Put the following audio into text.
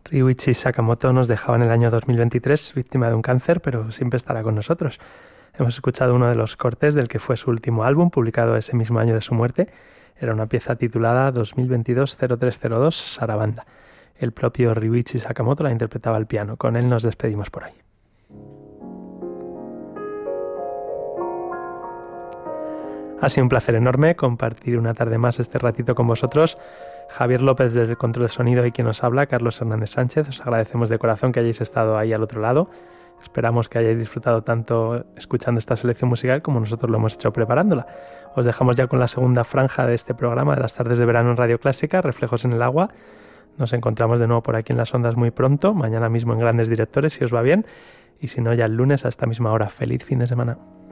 Ryuichi Sakamoto nos dejaba en el año 2023 víctima de un cáncer, pero siempre estará con nosotros. Hemos escuchado uno de los cortes del que fue su último álbum, publicado ese mismo año de su muerte. Era una pieza titulada 2022-0302 Sarabanda. El propio Ryuichi Sakamoto la interpretaba al piano. Con él nos despedimos por hoy. Ha sido un placer enorme compartir una tarde más este ratito con vosotros. Javier López desde el control de sonido y quien os habla, Carlos Hernández Sánchez. Os agradecemos de corazón que hayáis estado ahí al otro lado. Esperamos que hayáis disfrutado tanto escuchando esta selección musical como nosotros lo hemos hecho preparándola. Os dejamos ya con la segunda franja de este programa de las tardes de verano en Radio Clásica, Reflejos en el Agua. Nos encontramos de nuevo por aquí en las ondas muy pronto, mañana mismo en Grandes Directores, si os va bien, y si no, ya el lunes a esta misma hora. Feliz fin de semana.